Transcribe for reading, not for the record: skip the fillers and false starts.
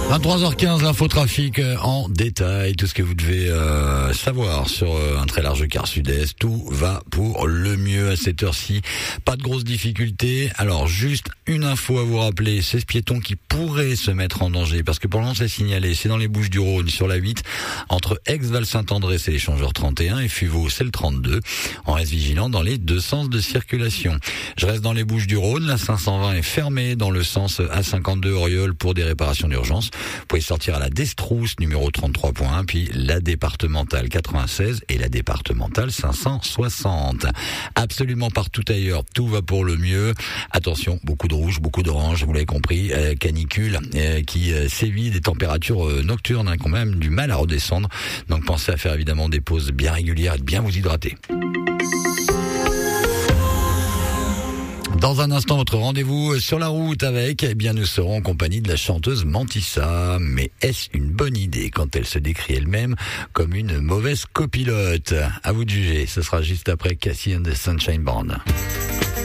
23h15, l'infotrafic en détail, tout ce que vous devez savoir sur un très large quart sud-est. Tout va pour le mieux à cette heure-ci. Pas de grosses difficultés. Alors juste une info à vous rappeler, c'est ce piéton qui pourrait se mettre en danger parce que pour l'instant c'est signalé, c'est dans les Bouches-du-Rhône sur la 8 entre Aix-Val-Saint-André, c'est l'échangeur 31 et Fuveau, c'est le 32. On reste vigilant dans les deux sens de circulation. Je reste dans les Bouches-du-Rhône, la 520 est fermée dans le sens A52 Auriol pour des réparations d'urgence. Vous pouvez sortir à la Destrousse, numéro 33.1, puis la départementale 96 et la départementale 560. Absolument partout ailleurs, tout va pour le mieux. Attention, beaucoup de rouge, beaucoup d'orange, vous l'avez compris, canicule qui sévit, des températures nocturnes qui ont même du mal à redescendre. Donc pensez à faire évidemment des pauses bien régulières et de bien vous hydrater. Dans un instant, votre rendez-vous sur la route avec, nous serons en compagnie de la chanteuse Mantissa. Mais est-ce une bonne idée quand elle se décrit elle-même comme une mauvaise copilote? À vous de juger. Ce sera juste après Cassie and the Sunshine Band.